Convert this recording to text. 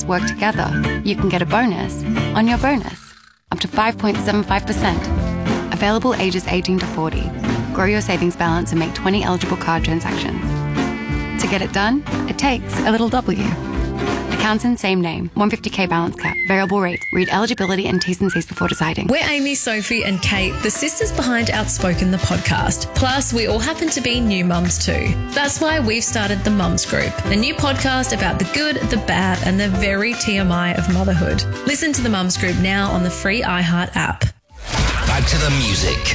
work together, you can get a bonus on your bonus, up to 5.75%. Available ages 18 to 40. Grow your savings balance and make 20 eligible card transactions. To get it done, it takes a little W. Accounts in same name, 150k balance cap, variable rate. Read eligibility and T's and C's before deciding. We're Amy, Sophie and Kate, the sisters behind Outspoken the podcast. Plus, we all happen to be new mums too. That's why we've started the Mums Group, a new podcast about the good, the bad and the very TMI of motherhood. Listen to the Mums Group now on the free iHeart app. Back to the music.